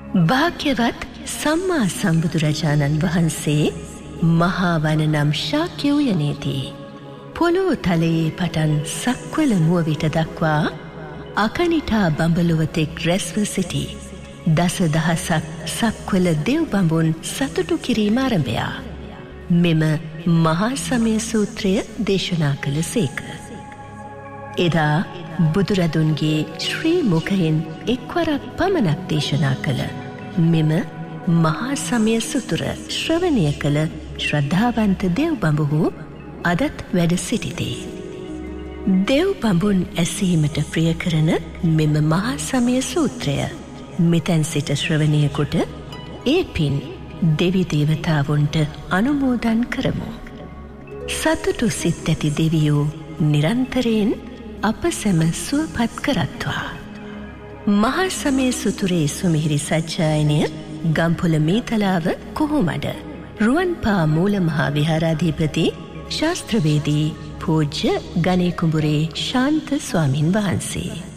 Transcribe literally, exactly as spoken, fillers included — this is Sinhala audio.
භාග්‍යවත් සම්මා සම්බුදුරජාණන් වහන්සේ මහා වන නම් ශාක්‍ය උයනේදී පොළොව තලයේ පටන් සක්වල මුව විට දක්වා අකනිටා බඹලොවතෙක් රැස්ව සිටි දස දහසක් සක්වල දෙව් බඹුන් සතුටු කිරීම ආරම්භයා මෙම මහා සමය සූත්‍රය දේශනා කළ සේක. එදා බුදුරදුන්ගේ ශ්‍රී මුඛයෙන් එක්වරක් පමණක් දේශනා කළ මෙම මහා සමය සූත්‍ර ශ්‍රවණය කළ ශ්‍රද්ධාවන්ත දෙව් බඹහු අදත් වැඩ සිටිති. දෙව් බඹුන් ඇසීමට ප්‍රිය කරන මෙම මහා සමය සූත්‍රය මෙතැන් සිට ශ්‍රවණය කොට ඒ පින් දෙවි දේවතාවුන්ට අනුමෝදන් කරමු. සතුටු සිත් ඇති දෙවියෝ නිරන්තරයෙන් අප සැම සුවපත් කරත්වා. මහා සමය සූත්‍රයේ සුමිහිරි සජ්ජායනය ගම්පොළ මේතලාව කොහොමඩ රුවන්පා මූල මහා විහාරාධිපති ශාස්ත්‍රවේදී පූජ්‍ය ගණේ කුඹුරේ ශාන්ත ස්වාමින් වහන්සේ.